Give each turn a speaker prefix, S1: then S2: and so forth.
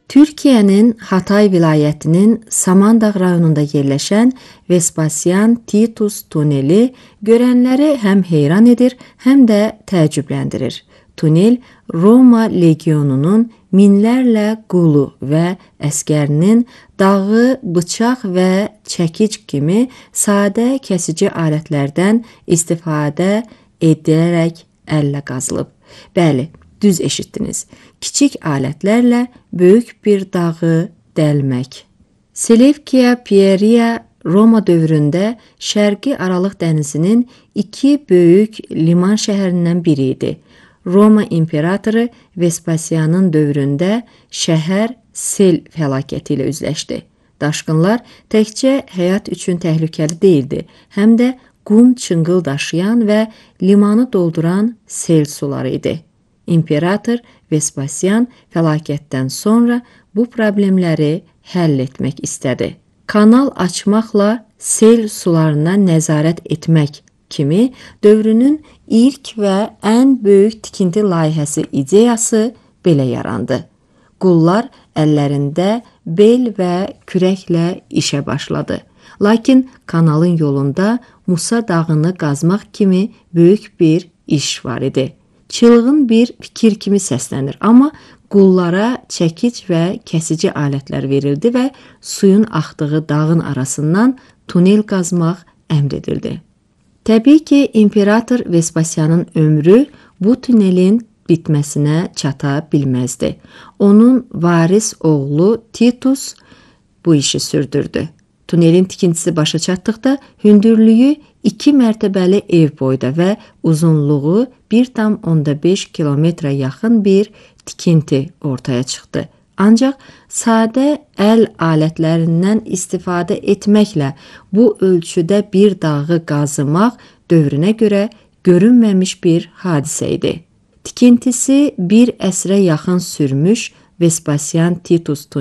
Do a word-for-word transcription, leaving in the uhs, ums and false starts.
S1: Türkiyənin Hatay vilayətinin Samandağ rayonunda yerləşən Vespasian Titus tuneli görənləri həm heyran edir, həm də təəccübləndirir. Tunel Roma legionunun minlərlə qulu və əskərinin dağı, bıçaq və çəkic kimi sadə kəsici alətlərdən istifadə edilərək əllə qazılıb. Bəli, düz eşitdiniz. Kiçik alətlərlə böyük bir dağı dəlmək. Selevkiya Pieriya Roma dövründə Şərqi Aralıq dənizinin iki böyük liman şəhərindən biri idi. Roma imperatoru Vespasianın dövründə şəhər sel fəlakəti ilə üzləşdi. Daşqınlar təkcə həyat üçün təhlükəli deyildi, həm də qum çınqıl daşıyan və limanı dolduran sel suları idi. İmperator Vespasian fəlakətdən sonra bu problemləri həll etmək istədi. Kanal açmaqla sel sularına nəzarət etmək kimi dövrünün ilk və ən böyük tikinti layihəsi ideyası belə yarandı. Qullar əllərində bel və kürəklə işə başladı. Lakin kanalın yolunda Musa dağını qazmaq kimi böyük bir iş var idi. Çılğın bir fikir kimi səslənir, amma qullara çəkic və kəsici alətlər verildi və suyun axdığı dağın arasından tunel qazmaq əmr edildi. Təbii ki, İmperator Vespasianın ömrü bu tunelin bitməsinə çata bilməzdi. Onun varis oğlu Titus bu işi sürdürdü. Tunelin tikintisi başa çatdıqda hündürlüyü iki mərtəbəli ev boyda və uzunluğu bir tam onda beş kilometrə yaxın bir tikinti ortaya çıxdı. Ancaq sadə əl alətlərindən istifadə etməklə bu ölçüdə bir dağı qazımaq dövrünə görə görünməmiş bir hadisə idi. Tikintisi bir əsrə yaxın sürmüş Vespasian Titus tuneli